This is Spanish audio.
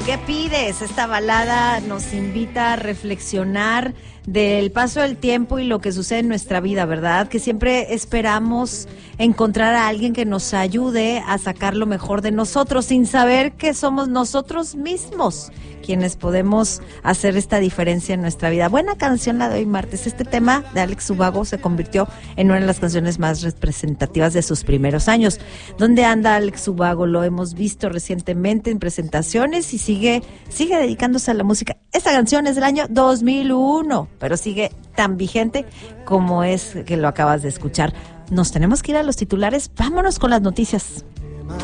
¿Qué pides? Esta balada nos invita a reflexionar del paso del tiempo y lo que sucede en nuestra vida, ¿verdad? Que siempre esperamos encontrar a alguien que nos ayude a sacar lo mejor de nosotros, sin saber que somos nosotros mismos quienes podemos hacer esta diferencia en nuestra vida. Buena canción la de hoy martes. Este tema de Alex Ubago se convirtió en una de las canciones más representativas de sus primeros años. ¿Dónde anda Alex Ubago? Lo hemos visto recientemente en presentaciones y sigue dedicándose a la música. Esta canción es del año 2001, pero sigue tan vigente como es que lo acabas de escuchar. Nos tenemos que ir a los titulares. Vámonos con las noticias.